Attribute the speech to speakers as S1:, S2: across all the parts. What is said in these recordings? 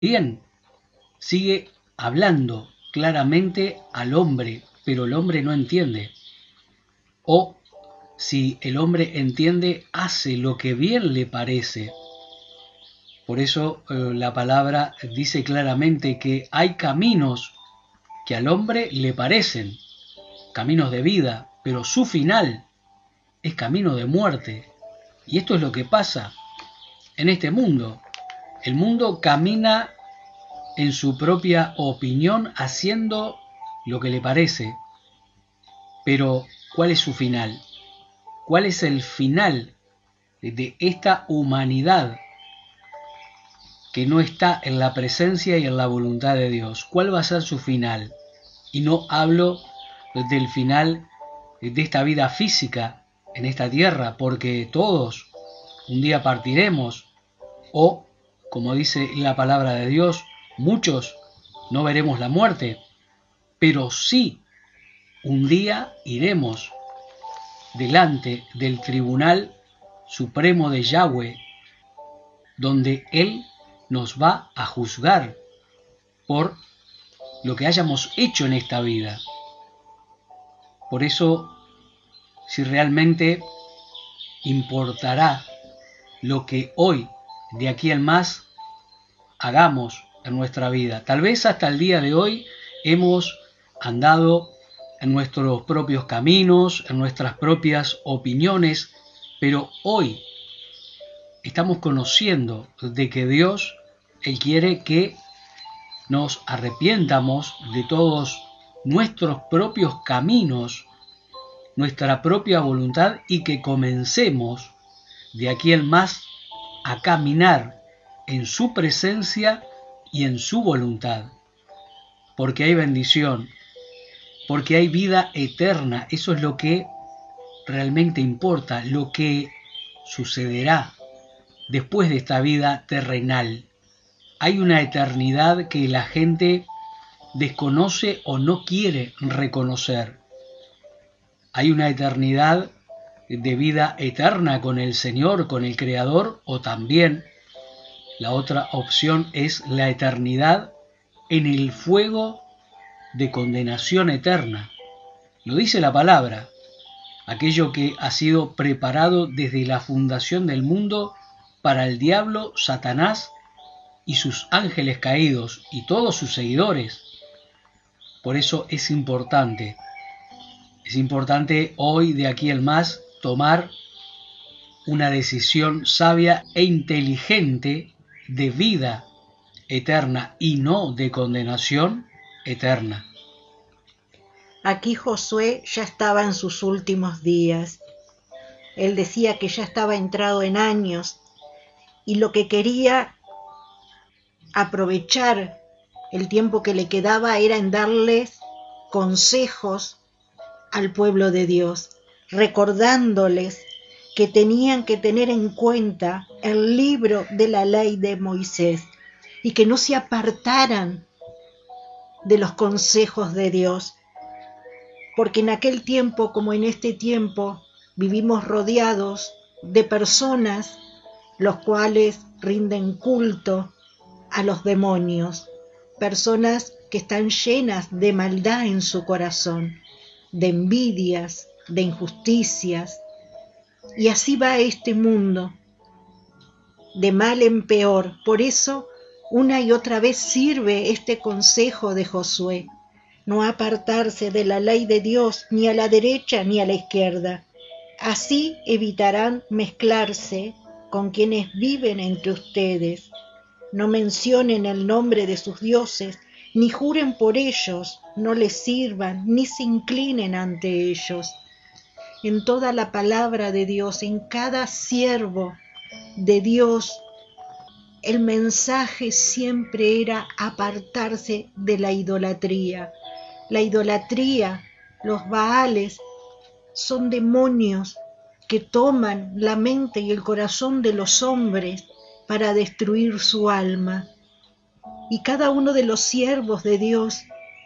S1: Bien, sigue hablando claramente al hombre, pero el hombre no entiende. O si el hombre entiende, hace lo que bien le parece. Por eso la palabra dice claramente que hay caminos que al hombre le parecen, caminos de vida, pero su final es camino de muerte. Y esto es lo que pasa en este mundo. El mundo camina en su propia opinión haciendo lo que le parece. Pero, ¿cuál es su final? ¿Cuál es el final de esta humanidad que no está en la presencia y en la voluntad de Dios? ¿Cuál va a ser su final? Y no hablo del final de esta vida física en esta tierra, porque todos un día partiremos, o, como dice la palabra de Dios, muchos no veremos la muerte, pero sí un día iremos delante del tribunal supremo de Yahweh, donde Él nos va a juzgar por lo que hayamos hecho en esta vida. Por eso, si realmente importará lo que hoy, de aquí en más, hagamos en nuestra vida. Tal vez hasta el día de hoy hemos andado en nuestros propios caminos, en nuestras propias opiniones, pero hoy estamos conociendo de que Dios, Él quiere que nos arrepientamos de todos nuestros propios caminos, nuestra propia voluntad, y que comencemos de aquí en más a caminar en su presencia y en su voluntad, porque hay bendición, porque hay vida eterna. Eso es lo que realmente importa, lo que sucederá después de esta vida terrenal. Hay una eternidad que la gente desconoce o no quiere reconocer. Hay una eternidad de vida eterna con el Señor, con el Creador, o también la otra opción es la eternidad en el fuego de condenación eterna. Lo dice la palabra, aquello que ha sido preparado desde la fundación del mundo para el diablo, Satanás y sus ángeles caídos y todos sus seguidores. Por eso es importante hoy, de aquí en más, tomar una decisión sabia e inteligente de vida eterna y no de condenación eterna.
S2: Aquí Josué ya estaba en sus últimos días. Él decía que ya estaba entrado en años y lo que quería aprovechar el tiempo que le quedaba era en darles consejos al pueblo de Dios, recordándoles que tenían que tener en cuenta el libro de la ley de Moisés y que no se apartaran de los consejos de Dios, porque en aquel tiempo como en este tiempo vivimos rodeados de personas los cuales rinden culto a los demonios, personas que están llenas de maldad en su corazón, de envidias, de injusticias, y así va este mundo, de mal en peor. Por eso, una y otra vez sirve este consejo de Josué: no apartarse de la ley de Dios ni a la derecha ni a la izquierda. Así evitarán mezclarse con quienes viven entre ustedes. No mencionen el nombre de sus dioses, ni juren por ellos, no les sirvan, ni se inclinen ante ellos. En toda la palabra de Dios, en cada siervo de Dios, el mensaje siempre era apartarse de la idolatría. La idolatría, los baales, son demonios que toman la mente y el corazón de los hombres para destruir su alma. Y cada uno de los siervos de Dios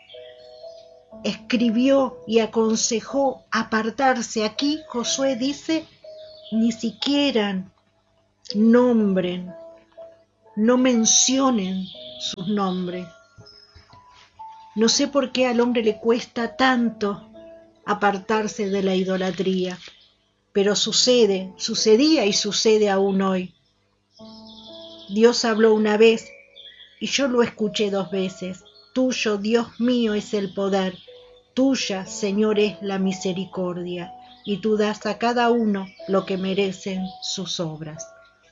S2: escribió y aconsejó apartarse. Aquí Josué dice: ni siquiera nombren, no mencionen sus nombres. No sé por qué al hombre le cuesta tanto apartarse de la idolatría, pero sucedía y sucede aún hoy. Dios habló una vez y yo lo escuché 2 veces. Tuyo, Dios mío, es el poder. Tuya, Señor, es la misericordia. Y tú das a cada uno lo que merecen sus obras.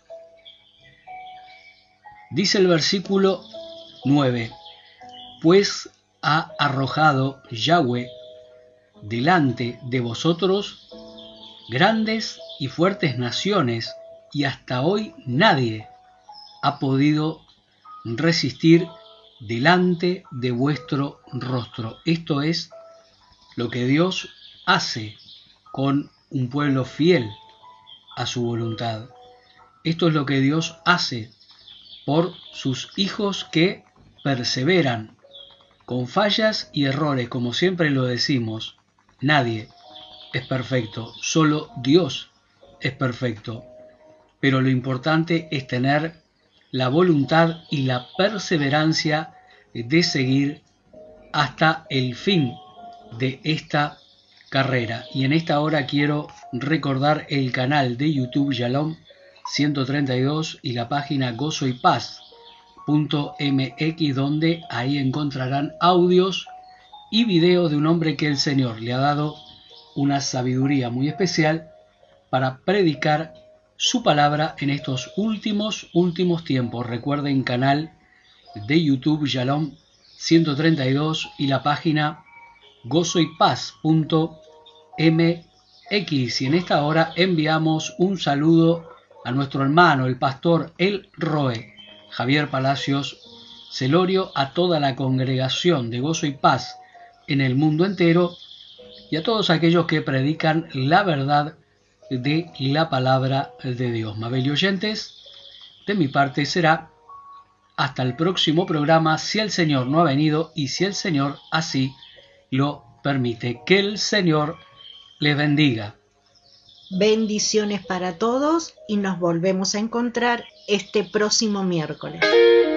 S1: Dice el versículo 9: Pues ha arrojado Yahweh delante de vosotros grandes y fuertes naciones, y hasta hoy nadie ha podido resistir delante de vuestro rostro. Esto es lo que Dios hace con un pueblo fiel a su voluntad. Esto es lo que Dios hace por sus hijos que perseveran con fallas y errores, como siempre lo decimos. Nadie es perfecto, solo Dios es perfecto. Pero lo importante es tener la voluntad y la perseverancia de seguir hasta el fin de esta carrera. Y en esta hora quiero recordar el canal de YouTube Shalom 132 y la página Gozo y Paz.mx, donde ahí encontrarán audios y videos de un hombre que el Señor le ha dado una sabiduría muy especial para predicar su palabra en estos últimos tiempos. Recuerden, canal de YouTube Shalom 132 y la página gozoypaz.mx. Y en esta hora enviamos un saludo a nuestro hermano, el pastor El Roe, Javier Palacios Celorio, a toda la congregación de Gozo y Paz en el mundo entero y a todos aquellos que predican la verdad de la palabra de Dios. Mabel y oyentes, de mi parte será hasta el próximo programa, si el Señor no ha venido y si el Señor así lo permite. Que el Señor les bendiga.
S2: Bendiciones para todos y nos volvemos a encontrar este próximo miércoles.